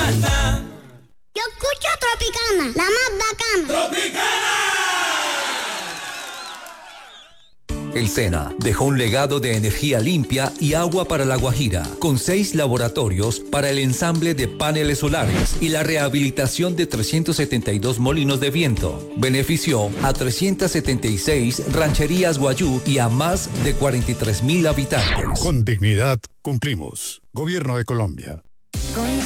Yo escucho Tropicana, la más bacana. El SENA dejó un legado de energía limpia y agua para La Guajira, con 6 laboratorios para el ensamble de paneles solares y la rehabilitación de 372 molinos de viento. Benefició a 376 rancherías guayú y a más de 43,000 habitantes. Con dignidad cumplimos. Gobierno de Colombia. Con